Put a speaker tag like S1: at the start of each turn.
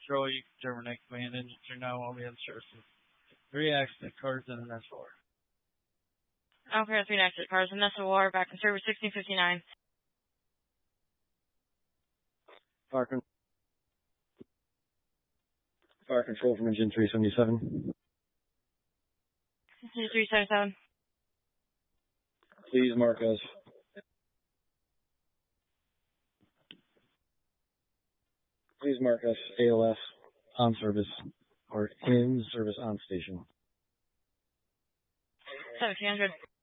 S1: Control, you can terminate command. Engines are now on the services. 3 accident cars in an S4.
S2: Okay, 3 accident cars in SOR, back in service 1659.
S3: Fire control from engine 377.
S2: 377.
S3: Please mark us. Please mark us ALS on service or in service on station.
S2: 1700.